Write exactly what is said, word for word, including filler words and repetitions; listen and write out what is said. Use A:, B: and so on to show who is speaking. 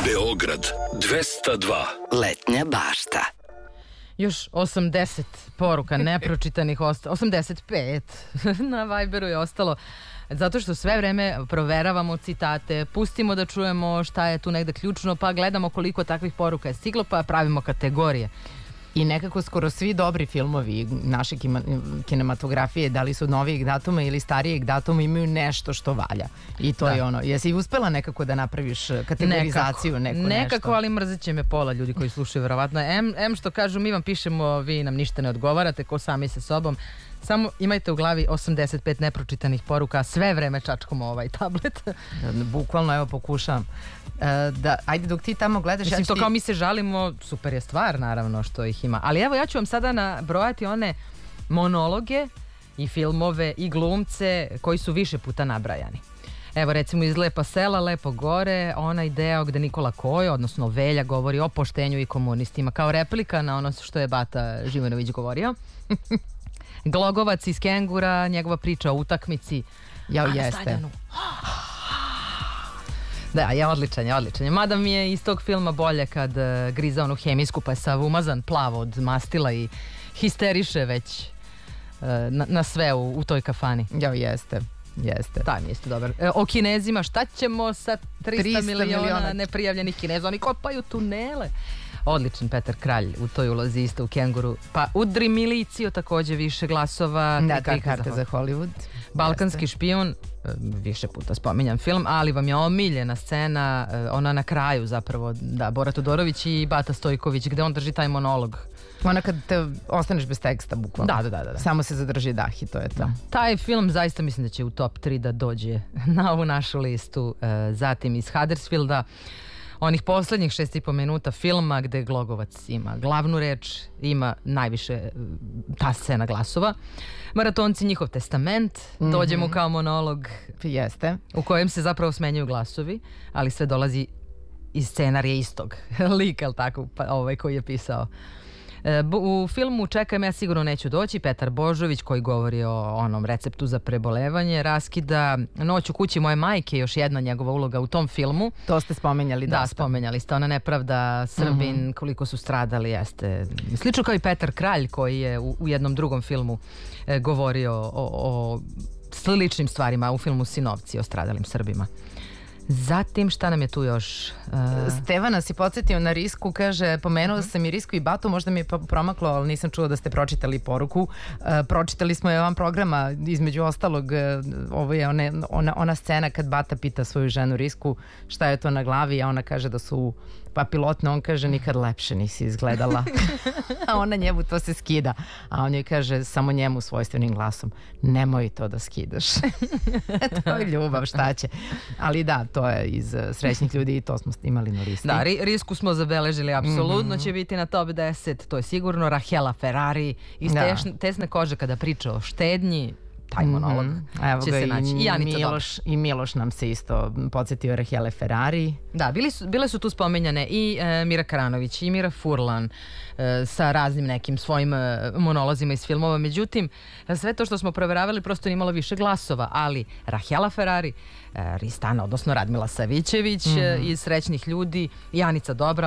A: Beograd dvesta dva.
B: Letnja bašta.
C: Još osamdeset poruka nepročitanih ostalo, osamdeset pet na Viberu je ostalo, zato što sve vreme proveravamo citate, pustimo da čujemo šta je tu negde ključno, pa gledamo koliko takvih poruka je stiglo, pa pravimo kategorije.
D: I nekako skoro svi dobri filmovi naše kinematografije, da li su novijeg datuma ili starijeg datuma, imaju nešto što valja. I to
C: Da.
D: je ono. Jesi uspela nekako da napraviš kategorizaciju?
C: Nekako,
D: neko
C: nekako
D: nešto?
C: ali mrzit će me pola ljudi koji slušaju verovatno. M, M što kažu, mi vam pišemo, vi nam ništa ne odgovarate, ko sami sa sobom. Samo imajte u glavi osamdeset pet nepročitanih poruka, sve vreme čačkamo ovaj tablet.
D: Bukvalno, evo, pokušavam. E, da, ajde, dok ti tamo gledaš...
C: Mislim,
D: ja ću
C: to
D: ti-
C: kao mi se žalimo, super je stvar, naravno, što ih ima. Ali evo, ja ću vam sada nabrojati one monologe i filmove i glumce koji su više puta nabrajani. Evo, recimo iz Lepa sela, Lepo gore, onaj deo gde Nikola Kojo, odnosno Velja, govori o poštenju i komunistima, kao replika na ono što je Bata Živojinović govorio. Glogovac iz Kengura, njegova priča o utakmici.
D: Jao,
C: A na
D: jeste.
C: stadionu. Da, je odličan, je odličan. Mada mi je iz tog filma bolje kad uh, griza onu hemijsku pa je sav umazan plavo od mastila i histeriše već uh, na, na sve u, u toj kafani.
D: Jao, jeste. Jeste.
C: Taj mi je isto dobar. E, o Kinezima, šta ćemo sa trista,
D: trista
C: miliona,
D: miliona
C: neprijavljenih Kineza? Oni kopaju tunele. Odličan Petar Kralj u toj ulozi isto u Kenguru. Pa Udri miliciju, takođe više glasova.
D: Da,
C: Tri
D: tri karte za Hollywood.
C: Balkanski špijun, e, više puta spominjam film, ali vam je omiljena scena, e, ona na kraju zapravo, da, Bora Todorović i Bata Stojković, gde on drži taj monolog.
D: Ona kad te ostaneš bez teksta, bukvalno.
C: Da, da, da, da.
D: Samo se zadrži dah i to je to.
C: Taj film zaista mislim da će u top tri da dođe na ovu našu listu. E, zatim iz Huddersfielda, onih poslednjih šest i po minuta filma gde Glogovac ima glavnu reč, ima najviše e, ta scena glasova. Maratonci, njihov testament, dođe mu kao monolog
D: Jeste.
C: u kojem se zapravo smenjuju glasovi, ali sve dolazi iz scenarija istog lika, ali tako, pa, ovaj koji je pisao. E, bu- u filmu Čekaj me, ja sigurno neću doći, Petar Božović koji govori o onom receptu za prebolevanje raskida. Noć u kući moje majke, još jedna njegova uloga u tom filmu.
D: To ste spomenjali
C: Da,
D: dosta.
C: spomenjali ste, ona nepravda, Srbin, koliko su stradali, jeste. Slično kao i Petar Kralj koji je u, u jednom drugom filmu e, govorio o, o sličnim stvarima u filmu Sinovci o stradalim Srbima. Zatim, šta nam je tu još? E,
D: Stevana si podsjetio na Risku, kaže, pomenuo sam i Risku i Batu, možda mi je po- promaklo, ali nisam čuo da ste pročitali poruku. E, pročitali smo je van programa, između ostalog, e, ovo je one, ona, ona scena kad Bata pita svoju ženu Risku šta je to na glavi, a ona kaže da su papilotne, on kaže nikad lepše nisi izgledala. A ona njemu to se skida, a on joj kaže samo njemu svojstvenim glasom, nemoj to da skidaš. To je ljubav, šta će. Ali da, to je iz uh, Srećnih ljudi i to smo imali na listi.
C: Da, ri- Risku smo zabeležili, apsolutno će biti na top deset, to je sigurno. Rahela Ferrari iz
D: Da.
C: teš- tesne kože kada priča o štednji, taj monolog
D: Evo
C: će
D: ga
C: se naći. I
D: i
C: Anica
D: Miloš, i Miloš nam se isto podsjetio Rahele Ferrari.
C: Da, bili su, bile su tu spomenjane i e, Mira Karanović i Mira Furlan e, sa raznim nekim svojim e, monolozima iz filmova. Međutim, sve to što smo proveravali prosto nije imalo više glasova, ali Rahela Ferrari, e, Ristana, odnosno Radmila Savićević e, iz Srećnih ljudi i Anica Dobra,